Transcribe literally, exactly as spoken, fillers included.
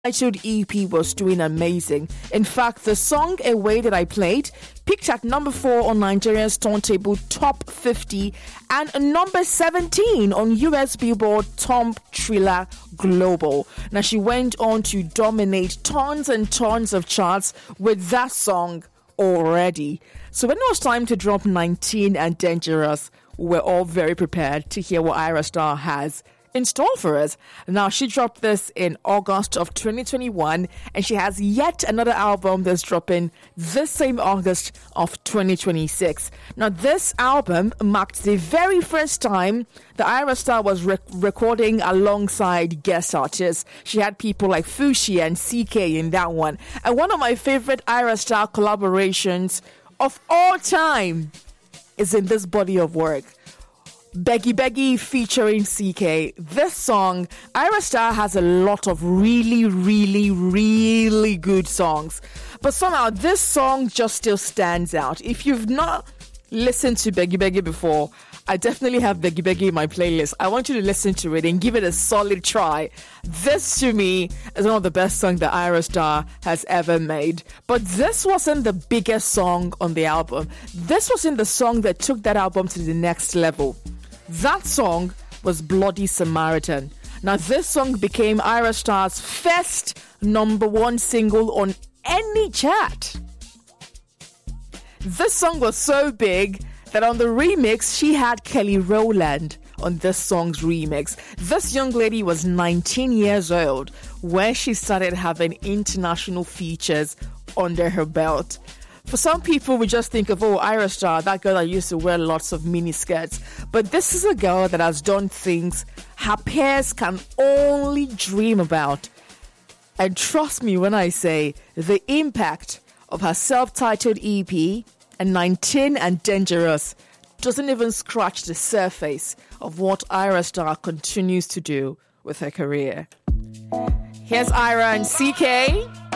titled E P was doing amazing. In fact, the song Away that I played peaked at number four on Nigeria's turntable top fifty and number seventeen on U S Billboard Top Thriller Global. Now, she went on to dominate tons and tons of charts with that song already. So when it was time to drop nineteen and Dangerous, we were all very prepared to hear what Ayra Starr has in store for us. Now, she dropped this in August of twenty twenty-one, and she has yet another album that's dropping this same August of twenty twenty-six. Now, this album marked the very first time that Ayra Starr was rec- recording alongside guest artists. She had people like Fushi and C K in that one. And one of my favorite Ayra Starr collaborations of all time is in this body of work. Beggy Beggy featuring C K. This song, Ayra Starr has a lot of really, really, really good songs. But somehow this song just still stands out. If you've not listened to Beggy Beggy before, I definitely have Beggy Beggy in my playlist. I want you to listen to it and give it a solid try. This, to me, is one of the best songs that Ayra Starr has ever made. But this wasn't the biggest song on the album. This wasn't the song that took that album to the next level. That song was Bloody Samaritan. Now, this song became Ayra Starr's first number one single on any chart. This song was so big that on the remix, she had Kelly Rowland on this song's remix. This young lady was nineteen years old when she started having international features under her belt. For some people, we just think of, oh, Ayra Starr, that girl that used to wear lots of mini skirts. But this is a girl that has done things her peers can only dream about. And trust me when I say the impact of her self-titled E P and nineteen and Dangerous doesn't even scratch the surface of what Ayra Starr continues to do with her career. Here's Ayra and C K.